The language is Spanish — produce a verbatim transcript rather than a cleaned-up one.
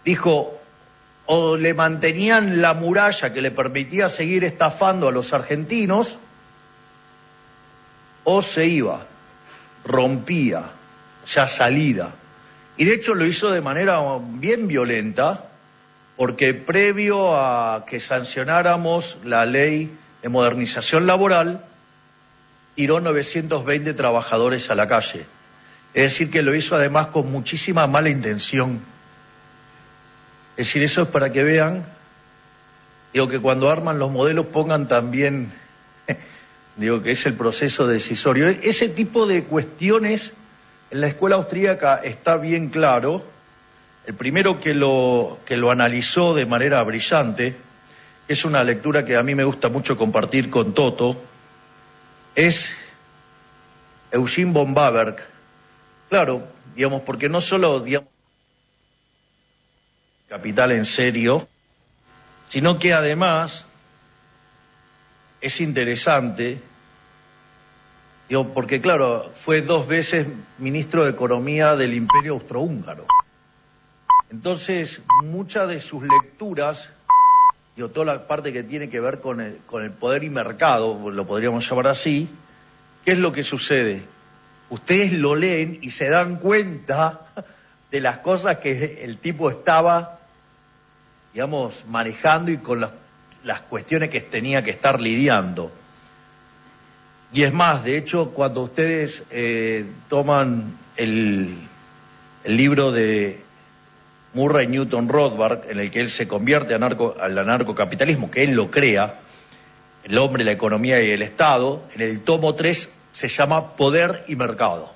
dijo, o le mantenían la muralla que le permitía seguir estafando a los argentinos, o se iba, rompía, ya salida. Y de hecho lo hizo de manera bien violenta, porque previo a que sancionáramos la ley de modernización laboral, tiró novecientos veinte trabajadores a la calle. Es decir, que lo hizo además con muchísima mala intención. Es decir, eso es para que vean, digo, que cuando arman los modelos pongan también, digo, que es el proceso decisorio. Ese tipo de cuestiones en la escuela austríaca está bien claro. El primero que lo, que lo analizó de manera brillante, es una lectura que a mí me gusta mucho compartir con Toto, es Eugene von Bäberg. Claro, digamos, porque no solo, digamos, capital en serio, sino que además es interesante, digo, porque claro, fue dos veces ministro de Economía del Imperio Austrohúngaro. Entonces, muchas de sus lecturas, digo, toda la parte que tiene que ver con el, con el poder y mercado, lo podríamos llamar así, ¿qué es lo que sucede? Ustedes lo leen y se dan cuenta de las cosas que el tipo estaba, digamos, manejando y con las, las cuestiones que tenía que estar lidiando. Y es más, de hecho, cuando ustedes eh, toman el, el libro de Murray Newton Rothbard, en el que él se convierte anarco, al anarcocapitalismo, que él lo crea, el hombre, la economía y el Estado, en el tomo tres se llama Poder y Mercado.